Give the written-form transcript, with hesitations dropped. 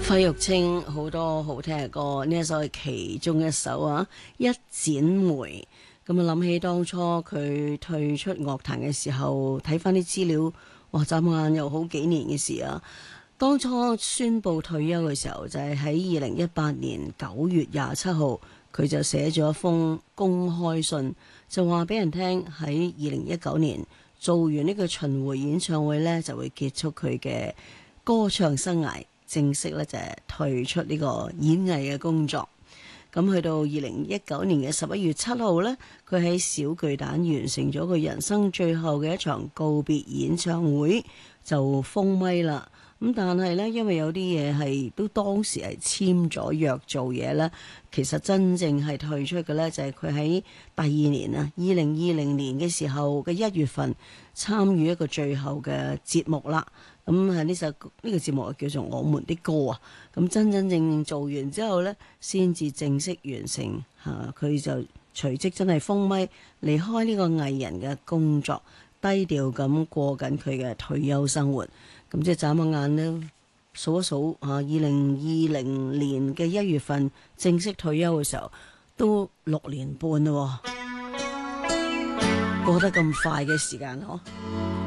費玉清好多好聽嘅歌，呢一首係其中一首啊。一剪梅咁啊，諗起當初佢退出樂壇嘅時候，睇翻啲資料，哇！眨眼又好幾年嘅事啊。當初宣布退休嘅時候，就係喺2018年9月27號，佢就寫咗一封公開信，就話俾人聽喺2019年做完呢個巡迴演唱會呢，就會結束佢嘅歌唱生涯。正式咧就係退出呢個演藝嘅工作，咁去到2019年嘅11月7號呢，佢喺小巨蛋完成咗佢人生最後嘅一場告別演唱會，就封咪啦。咁但係呢，因為有啲嘢係都當時係簽咗約做嘢呢，其實真正係退出嘅呢，就係佢喺第二年啊，2020年嘅時候嘅1月份參與一個最後嘅節目啦。咁係呢個節目叫做《我們的歌》啊。咁真真正正做完之後呢，先至正式完成嚇。佢就隨即真係封咪離開呢個藝人嘅工作，低調咁過緊佢嘅退休生活。咁即係眨下眼呢，數一數嚇，2020年嘅1月份正式退休嘅時候，都6年半啦喎，過得咁快嘅時間嗬。